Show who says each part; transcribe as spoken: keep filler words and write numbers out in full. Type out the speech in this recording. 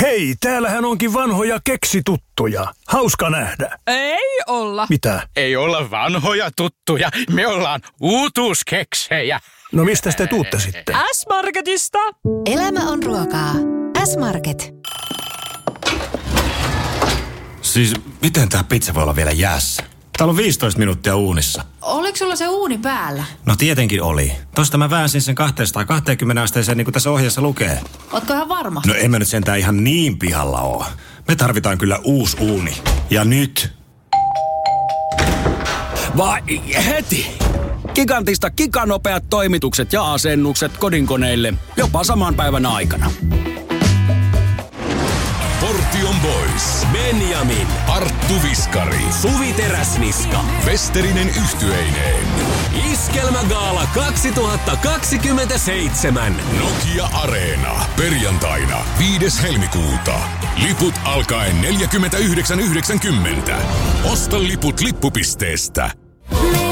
Speaker 1: Hei, täällähän onkin vanhoja keksituttuja. Hauska nähdä.
Speaker 2: Ei olla.
Speaker 1: Mitä?
Speaker 3: Ei olla vanhoja tuttuja. Me ollaan uutuuskeksejä.
Speaker 1: No mistä te tuutte sitten?
Speaker 2: S-Marketista.
Speaker 4: Elämä on ruokaa. S-Market.
Speaker 5: Siis miten tää pizza voi olla vielä jäässä? Täällä on viisitoista minuuttia uunissa.
Speaker 4: Oliko sulla se uuni päällä?
Speaker 5: No tietenkin oli. Tosta mä väänsin sen kaksisataakaksikymmentä asteeseen niin kuin tässä ohjeessa lukee.
Speaker 4: Ootko ihan varma?
Speaker 5: No en mä nyt sentään ihan niin pihalla oo. Me tarvitaan kyllä uusi uuni. Ja nyt.
Speaker 6: Vai heti! Gigantista giganopeat toimitukset ja asennukset kodinkoneille jopa saman päivän aikana.
Speaker 7: Portion Boys.
Speaker 8: Benjamin.
Speaker 7: Arttu Viskari.
Speaker 8: Suvi Teräsniska.
Speaker 7: Westerinen yhtyeineen.
Speaker 8: Iskelmägaala kaksituhattakaksikymmentäseitsemän.
Speaker 7: Nokia Areena. Perjantaina viides helmikuuta. Liput alkaen neljäkymmentäyhdeksän yhdeksänkymmentä. Osta liput lippupisteestä.